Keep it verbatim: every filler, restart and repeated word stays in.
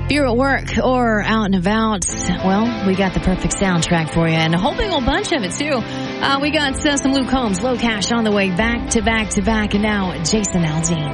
If you're at work or out and about, well, we got the perfect soundtrack for you, and a whole big old bunch of it, too. Uh, we got uh, some Luke Combs, Low Cash on the way, back to back to back, and now Jason Aldean.